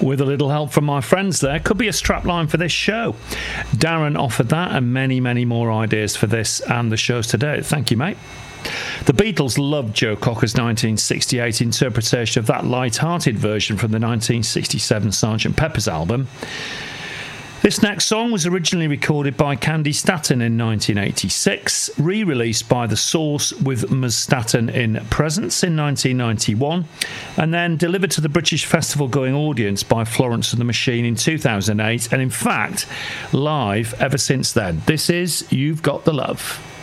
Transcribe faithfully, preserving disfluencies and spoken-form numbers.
with a little help from my friends there. Could be a strapline for this show. Darren offered that and many, many more ideas for this and the shows today. Thank you, mate. The Beatles loved Joe Cocker's nineteen sixty-eight interpretation of that light-hearted version from the nineteen sixty-seven Sergeant Pepper's album. This next song was originally recorded by Candy Staton in nineteen eighty-six, re-released by The Source with Ms Staton in presence in nineteen ninety-one, and then delivered to the British festival-going audience by Florence and the Machine in two thousand eight, and in fact, live ever since then. This is You've Got the Love.